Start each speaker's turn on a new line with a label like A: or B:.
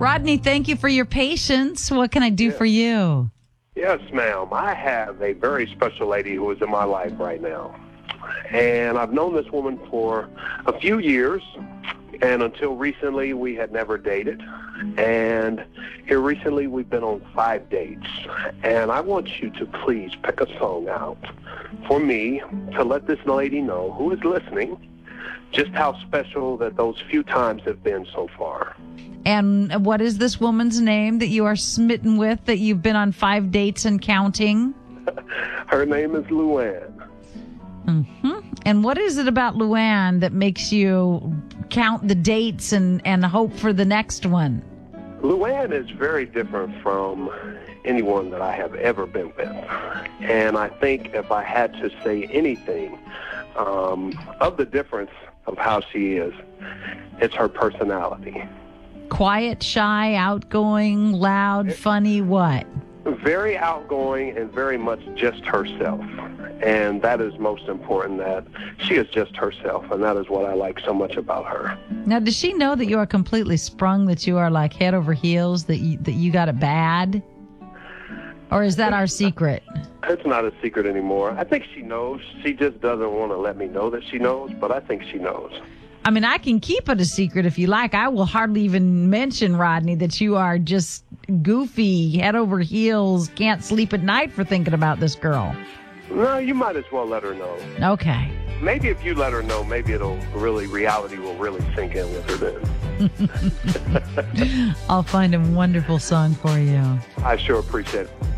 A: Rodney, thank you for your patience. What can I do for you?
B: Yes, ma'am. I have a very special lady who is in my life right now. And I've known this woman for a few years. And until recently, we had never dated. And here recently, we've been on 5 dates. And I want you to please pick a song out for me to let this lady know, who is listening, just how special that those few times have been so far.
A: And what is this woman's name that you are smitten with, that you've been on 5 dates and counting?
B: Her name is Luann.
A: Mm-hmm. And what is it about Luann that makes you count the dates and hope for the next one?
B: Luann is very different from anyone that I have ever been with. And I think if I had to say anything of the difference of how she is, it's her personality.
A: Quiet, shy, outgoing, loud, funny, what?
B: Very outgoing and very much just herself. And that is most important, that she is just herself. And that is what I like so much about her.
A: Now, does she know that you are completely sprung, that you are like head over heels, that you got it bad? Or is that our secret?
B: It's not a secret anymore. I think she knows. She just doesn't want to let me know that she knows, but I think she knows.
A: I mean, I can keep it a secret if you like. I will hardly even mention, Rodney, that you are just goofy, head over heels, can't sleep at night for thinking about this girl.
B: No, you might as well let her know.
A: Okay.
B: Maybe if you let her know, maybe reality will really sink in with her then.
A: I'll find a wonderful song for you.
B: I sure appreciate it.